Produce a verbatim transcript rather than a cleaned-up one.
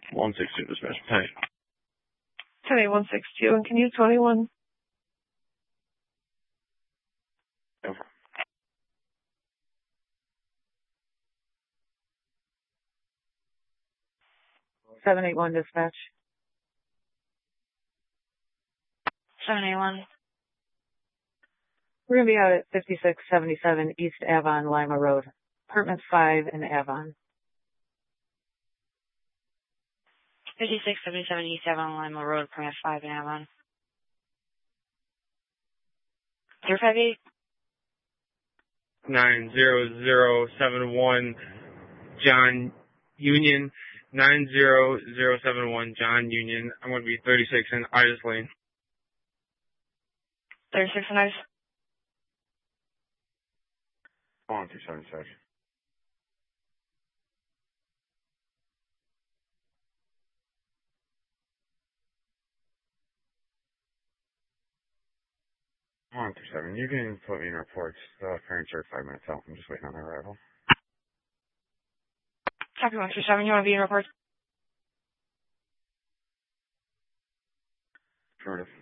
one six two dispatch. Hey. ten eight one six two, and can you twenty-one? Over. seven eight one dispatch. seven eight one. We're going to be out at fifty-six seventy-seven East Avon, Lima Road. Apartment five in Avon. fifty-six seventy-seven East Avon, Lima Road, Apartment five in Avon. zero five eight. nine zero zero seven one John Union. nine zero zero seven one John Union. I'm going to be thirty-six in Itis Lane. thirty-six in Itis. one two seven six. one two seven. You can put me in reports. The parents are five minutes out. I'm just waiting on their arrival. Copy one two seven. You want to be in report? Affirmative.